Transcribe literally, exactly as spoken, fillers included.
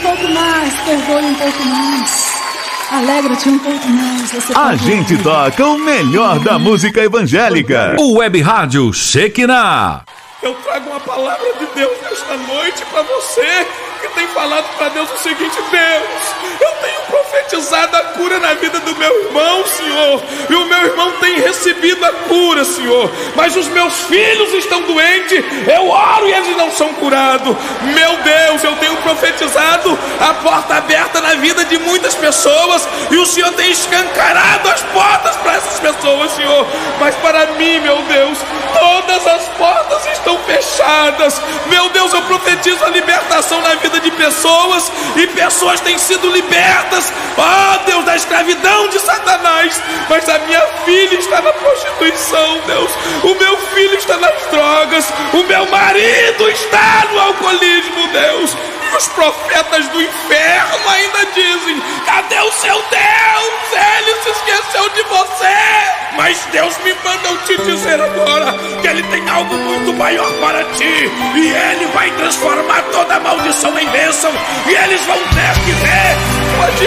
pouco mais, perdoe um pouco mais, alegra-te um pouco mais. Você A gente ir. toca o melhor da música evangélica. O Web Rádio Shekinah. Eu trago uma palavra de Deus nesta noite para você que tem falado para Deus o seguinte: Deus, eu tenho profetizado a cura na vida do meu irmão, Senhor, e o meu irmão tem recebido a cura, Senhor, mas os meus filhos estão doentes, eu oro e eles não são curados. Meu Deus, eu tenho profetizado a porta aberta na vida de muitas pessoas e o Senhor tem escancarado as portas para essas pessoas, Senhor, mas para mim, meu Deus, todas as portas estão fechadas. Meu Deus, eu profetizo a libertação na vida de pessoas e pessoas têm sido libertas, ó Deus, da escravidão de Satanás, mas a minha filha está na prostituição, Deus, o meu filho está nas drogas, o meu marido está no alcoolismo, Deus, e os profetas do inferno ainda dizem: cadê o seu Deus? Ele se esqueceu de você. Mas Deus me manda eu te dizer agora que Ele tem algo muito maior para ti, e Ele vai transformar toda a maldição em bênção, e eles vão ter que ver. Pode